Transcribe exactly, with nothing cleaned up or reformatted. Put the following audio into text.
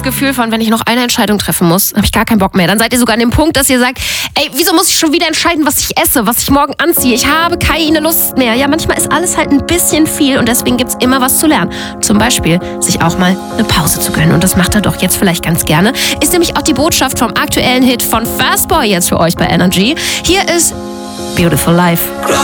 Gefühl von, wenn ich noch eine Entscheidung treffen muss, habe ich gar keinen Bock mehr. Dann seid ihr sogar an dem Punkt, dass ihr sagt, ey, wieso muss ich schon wieder entscheiden, was ich esse, was ich morgen anziehe? Ich habe keine Lust mehr. Ja, manchmal ist alles halt ein bisschen viel und deswegen gibt's immer was zu lernen. Zum Beispiel, sich auch mal eine Pause zu gönnen. Und das macht er doch jetzt vielleicht ganz gerne. Ist nämlich auch die Botschaft vom aktuellen Hit von Fastboy jetzt für euch bei Energy. Hier ist Beautiful Life.